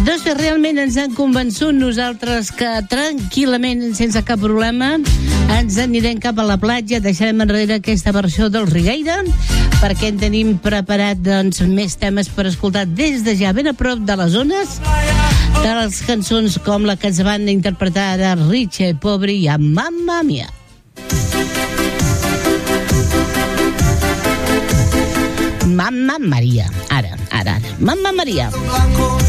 Doncs realment ens han convençut nosaltres que tranquil·lament, sense cap problema, ens anirem cap a la platja, deixarem enrere aquesta versió del Rigueira, perquè en tenim preparat doncs, més temes per escoltar des de ja ben a prop de les zones, de les cançons com la que ens van interpretar de Richie Pobre i a Mamma Mia. Mamma Maria, ara, Mamma Maria.